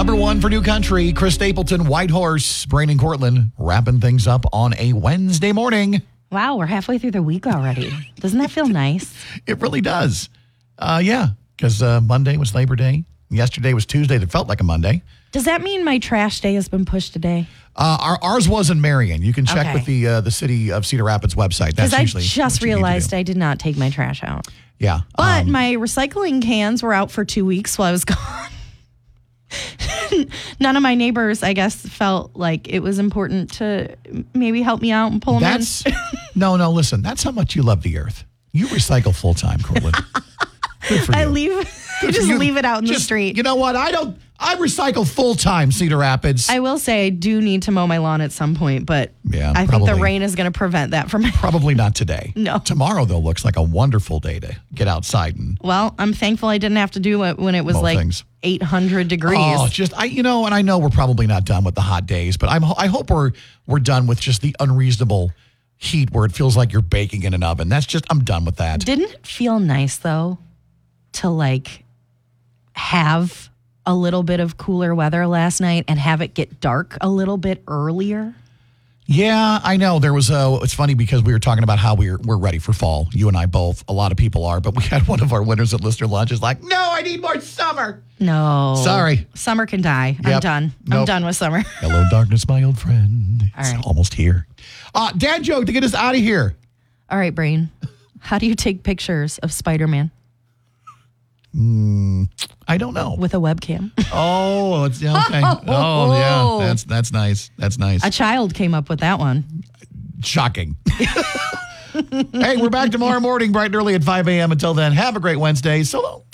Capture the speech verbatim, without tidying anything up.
Number one for New Country, Chris Stapleton, White Horse, Brain and Cortland, wrapping things up on a Wednesday morning. Wow, we're halfway through the week already. Doesn't that feel nice? It really does. Uh, yeah, because uh, Monday was Labor Day. Yesterday was Tuesday that felt like a Monday. Does that mean my trash day has been pushed today? Uh, our, ours was in Marion. You can check Okay. with the uh, the City of Cedar Rapids website. That's Because I usually just what you need to realized do. I did not take my trash out. Yeah. But um, my recycling cans were out for two weeks while I was gone. None of my neighbors, I guess, felt like it was important to maybe help me out and pull them that's in. no, no. Listen, that's how much you love the earth. You recycle full time, Cortland. Good for you. I leave, I Good for just you. leave it out in the Just, street. You know what? I don't. I recycle full time, Cedar Rapids. I will say I do need to mow my lawn at some point, but Yeah, I think the probably. rain is going to prevent that from. Probably not today. No. Tomorrow, though, looks like a wonderful day to get outside and Well, I'm thankful I didn't have to do it when it was Mow like things. eight hundred degrees. Oh, just I, you know, and I know we're probably not done with the hot days, but I'm I hope we're we're done with just the unreasonable heat where it feels like you're baking in an oven. That's just I'm done with that. Didn't it feel nice though to like have a little bit of cooler weather last night and have it get dark a little bit earlier? Yeah, I know. There was a. It's funny because we were talking about how we're we're ready for fall. You and I both. A lot of people are, but we had one of our winners at Lister Lunch is like, "No, I need more summer." No. Sorry. Summer can die. I'm Yep. done. I'm Nope. done with summer. Hello, darkness, my old friend. It's All right. almost here. Uh, dad joke to get us out of here. All right, Brain. How do you take pictures of Spider-Man I don't know. with a webcam? Oh, it's yeah, okay. Oh, yeah. That's that's nice. That's nice. A child came up with that one. Shocking. Hey, we're back tomorrow morning, bright and early at five a.m. Until then, have a great Wednesday. So long.